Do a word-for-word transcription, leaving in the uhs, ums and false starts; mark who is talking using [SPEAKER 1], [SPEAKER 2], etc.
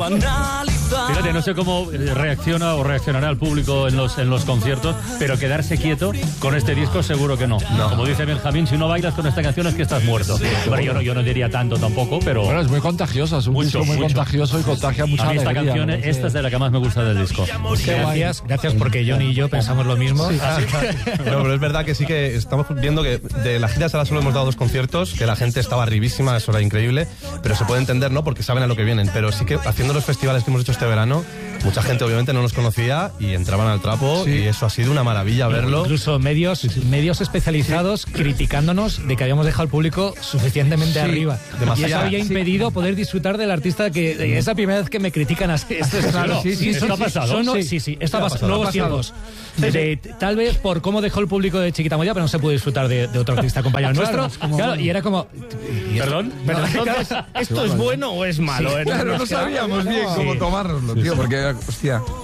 [SPEAKER 1] Fíjate, no sé cómo reacciona o reaccionará el público en los, en los conciertos, pero quedarse quieto con este disco seguro que no. no. Como dice Benjamín, si no bailas con esta canción es que estás muerto. Sí, bueno, yo no, yo no diría tanto tampoco, pero...
[SPEAKER 2] Bueno, es muy contagiosa, es un
[SPEAKER 1] mucho,
[SPEAKER 2] disco muy
[SPEAKER 1] mucho.
[SPEAKER 2] contagioso y contagia mucha
[SPEAKER 1] a mí esta
[SPEAKER 2] alegría.
[SPEAKER 1] canción,
[SPEAKER 2] ¿no?
[SPEAKER 1] esta es de la que más me gusta del disco.
[SPEAKER 3] Gracias, gracias porque Johnny y yo pensamos lo mismo. Sí.
[SPEAKER 4] Ah, pero, pero es verdad que sí que estamos viendo que de la gira ahora solo hemos dado dos conciertos, que la gente estaba arribísima, eso era increíble, pero se puede entender, ¿no? Porque saben a lo que vienen. Pero sí que haciendo los festivales que hemos hecho este verano, mucha gente obviamente no nos conocía y entraban al trapo, sí. Y eso ha sido una maravilla verlo.
[SPEAKER 3] Incluso medios, medios especializados sí. criticándonos de que habíamos dejado al público suficientemente sí. arriba. Demasiado. Y eso había impedido sí. poder disfrutar del artista que sí. es la primera vez que me critican así. Esto es claro.
[SPEAKER 1] Sí, sí, sí, esto sí, ha pasado.
[SPEAKER 3] Son,
[SPEAKER 1] sí,
[SPEAKER 3] sí, sí, esto ha pasado. Nuevos tiempos. Sí, sí. De, tal vez por cómo dejó el público de Chiquita Moya, pero no se pudo disfrutar de, de otro artista compañero
[SPEAKER 1] claro,
[SPEAKER 3] nuestro. Como... Claro, y era como...
[SPEAKER 1] Y ¿Perdón?
[SPEAKER 3] Pero no, entonces, ¿esto es bueno o es malo?
[SPEAKER 2] Sí, claro, no sabíamos bien cómo tomárnoslo, tío, porque, hostia...